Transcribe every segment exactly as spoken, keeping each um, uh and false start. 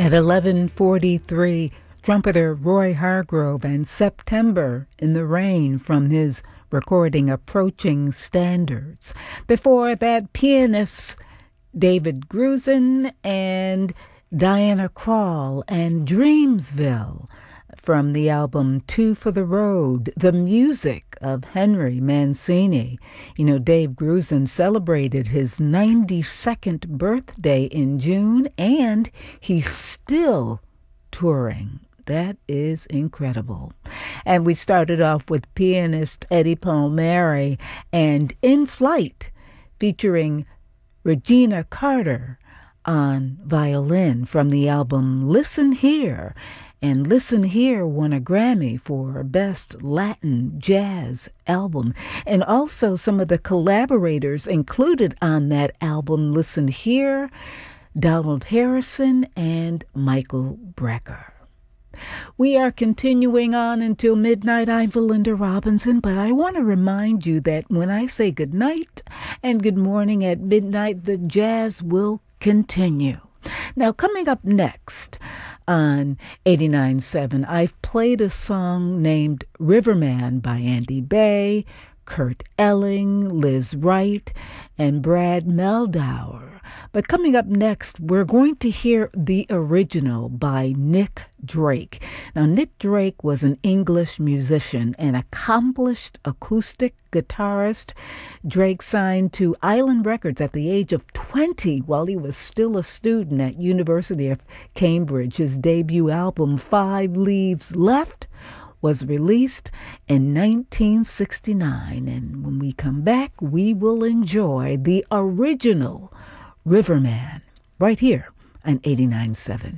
At eleven forty-three, trumpeter Roy Hargrove and September in the Rain from his recording Approaching Standards. Before that, pianists David Grusin and Diana Krall and Dreamsville from the album Two for the Road, the music of Henry Mancini. You know, Dave Grusin celebrated his ninety-second birthday in June, and he's still touring. That is incredible. And we started off with pianist Eddie Palmieri and In Flight, featuring Regina Carter on violin from the album Listen Here. And Listen Here won a Grammy for Best Latin Jazz Album. And also some of the collaborators included on that album, Listen Here, Donald Harrison and Michael Brecker. We are continuing on until midnight. I'm Valinda Robinson, but I want to remind you that when I say good night and good morning at midnight, the jazz will continue. Now, coming up next on eighty-nine point seven, I've played a song named Riverman by Andy Bay, Kurt Elling, Liz Wright, and Brad Meldauer. But coming up next, we're going to hear the original by Nick Drake. Now, Nick Drake was an English musician and accomplished acoustic guitarist. Drake signed to Island Records at the age of twenty while he was still a student at University of Cambridge. His debut album, Five Leaves Left, was released in nineteen sixty-nine. And when we come back, we will enjoy the original Riverman right here on eighty-nine point seven.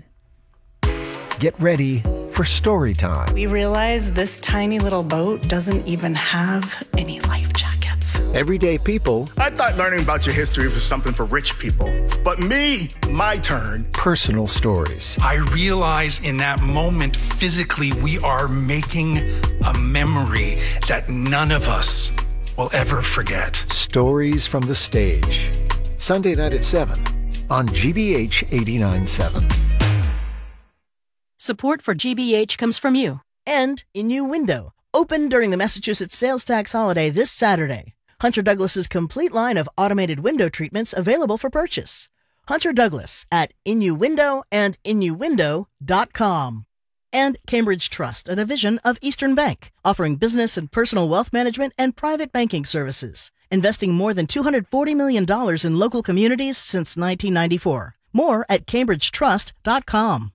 Get ready for story time. We realize this tiny little boat doesn't even have any life jackets. Everyday people. I thought learning about your history was something for rich people. But me, my turn. Personal stories. I realize in that moment, physically, we are making a memory that none of us will ever forget. Stories from the stage. Sunday night at seven on G B H eighty-nine point seven. Support for G B H comes from you. And Inu Window, open during the Massachusetts sales tax holiday this Saturday. Hunter Douglas's complete line of automated window treatments available for purchase. Hunter Douglas at Inu Window and inu window dot com. And Cambridge Trust, a division of Eastern Bank, offering business and personal wealth management and private banking services, investing more than two hundred forty million dollars in local communities since nineteen ninety-four. More at cambridge trust dot com.